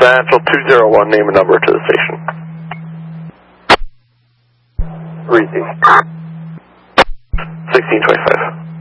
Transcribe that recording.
Satchel 201, name and number to the station. 3D. 1625.